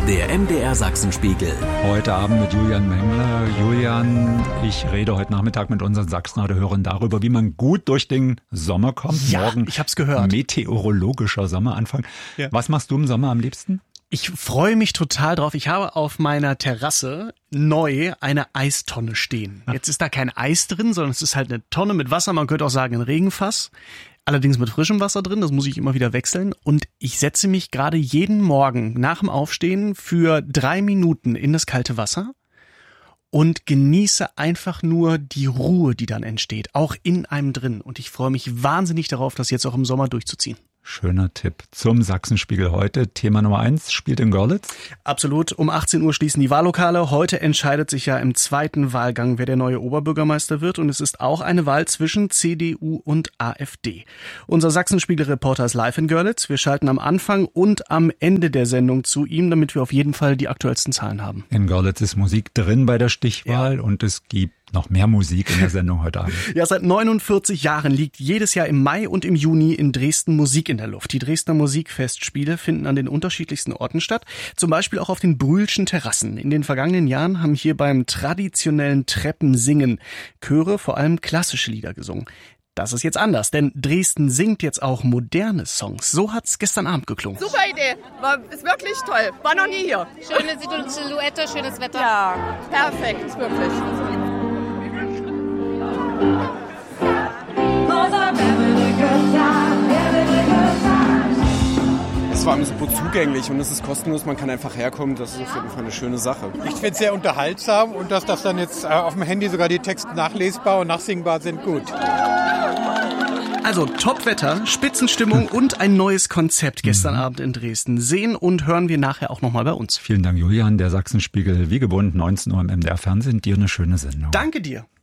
Der MDR Sachsenspiegel. Heute Abend mit Julian Mengler. Julian, ich rede heute Nachmittag mit unseren Sachsenradio-Hörern darüber, wie man gut durch den Sommer kommt. Ja, Morgen ich hab's gehört. Meteorologischer Sommeranfang. Ja. Was machst du im Sommer am liebsten? Ich freue mich total drauf. Ich habe auf meiner Terrasse neu eine Eistonne stehen. Jetzt ist da kein Eis drin, sondern es ist halt eine Tonne mit Wasser. Man könnte auch sagen ein Regenfass. Allerdings mit frischem Wasser drin, das muss ich immer wieder wechseln. Und ich setze mich gerade jeden Morgen nach dem Aufstehen für 3 Minuten in das kalte Wasser und genieße einfach nur die Ruhe, die dann entsteht, auch in einem drin. Und ich freue mich wahnsinnig darauf, das jetzt auch im Sommer durchzuziehen. Schöner Tipp zum Sachsenspiegel heute. Thema Nummer 1 spielt in Görlitz. Absolut. Um 18 Uhr schließen die Wahllokale. Heute entscheidet sich ja im zweiten Wahlgang, wer der neue Oberbürgermeister wird. Und es ist auch eine Wahl zwischen CDU und AfD. Unser Sachsenspiegel-Reporter ist live in Görlitz. Wir schalten am Anfang und am Ende der Sendung zu ihm, damit wir auf jeden Fall die aktuellsten Zahlen haben. In Görlitz ist Musik drin bei der Stichwahl und es gibt noch mehr Musik in der Sendung heute Abend. Ja, seit 49 Jahren liegt jedes Jahr im Mai und im Juni in Dresden Musik in der Luft. Die Dresdner Musikfestspiele finden an den unterschiedlichsten Orten statt, zum Beispiel auch auf den Brühlschen Terrassen. In den vergangenen Jahren haben hier beim traditionellen Treppensingen Chöre vor allem klassische Lieder gesungen. Das ist jetzt anders, denn Dresden singt jetzt auch moderne Songs. So hat's gestern Abend geklungen. Super Idee, ist wirklich toll. War noch nie hier. Schöne Silhouette, schönes Wetter. Ja, perfekt, wirklich. Es war super zugänglich und es ist kostenlos, man kann einfach herkommen, das ist auf jeden Fall eine schöne Sache. Ich finde es sehr unterhaltsam und dass das dann jetzt auf dem Handy sogar die Texte nachlesbar und nachsingbar sind, gut. Also Top-Wetter, Spitzenstimmung und ein neues Konzept gestern Abend in Dresden. Sehen und hören wir nachher auch nochmal bei uns. Vielen Dank, Julian. Der Sachsenspiegel, wie gewohnt, 19 Uhr im MDR Fernsehen. Dir eine schöne Sendung. Danke dir.